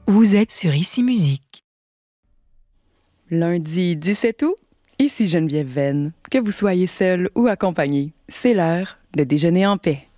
Vous êtes sur Ici Musique. Lundi 17 août, ici Geneviève Venn. Que vous soyez seul ou accompagné, c'est l'heure de déjeuner en paix.